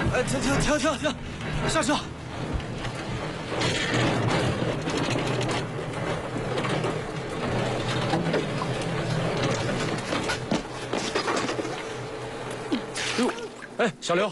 哎，停！上车！哟，哎，小刘，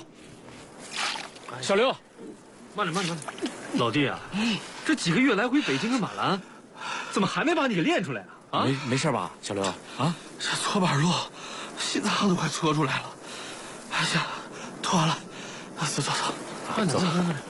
慢点，老弟啊，这几个月来回北京跟马兰，怎么还没把你给练出来啊？啊， 没事吧，小刘？啊， 这搓板路，心脏都快搓出来了。哎呀，脱完了，走，慢点，慢点。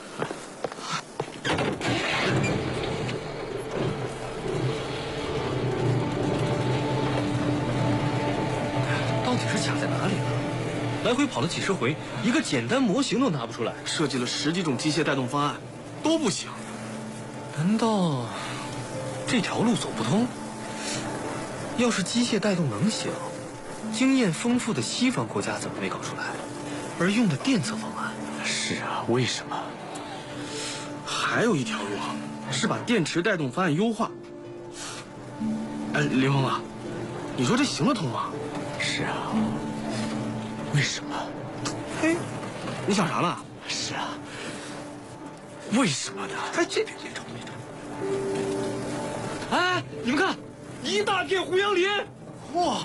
到底是卡在哪里了？来回跑了几十回，一个简单模型都拿不出来。设计了10几种机械带动方案，都不行。难道这条路走不通？要是机械带动能行，经验丰富的西方国家怎么没搞出来？而用的电测方案？ 是啊，为什么？ 还有一条路是把电池带动方案优化。哎，林峰啊，你说这行得通吗？ 是啊，为什么？ 嘿，你想啥呢？ 是啊，为什么呢？ 哎，这边。哎，你们看，一大片胡杨林，哇！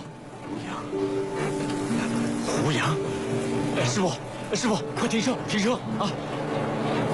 胡杨，哎，师傅，快停车啊！